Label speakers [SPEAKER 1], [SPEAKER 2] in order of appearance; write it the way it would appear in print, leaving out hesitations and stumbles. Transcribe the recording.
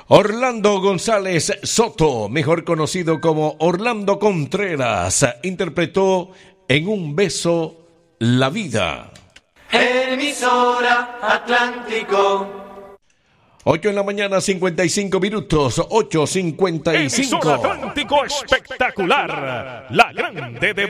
[SPEAKER 1] Orlando González Soto, mejor conocido como Orlando Contreras, interpretó En un beso la vida.
[SPEAKER 2] Emisora Atlántico.
[SPEAKER 1] 8 en la mañana, 55 minutos, 8:55.
[SPEAKER 3] Emisora Atlántico espectacular, la grande de